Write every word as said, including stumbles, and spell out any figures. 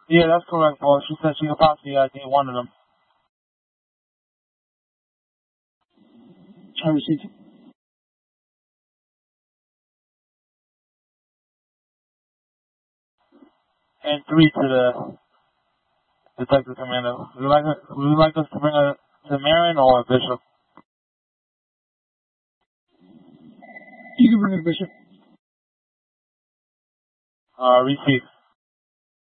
Yeah, that's correct, boss. She said she could possibly I D one of them. I received it. And three to the detective commander. Would you like, would you like us to bring her to Marion or Bishop? You can bring it, Bishop. Uh, receive.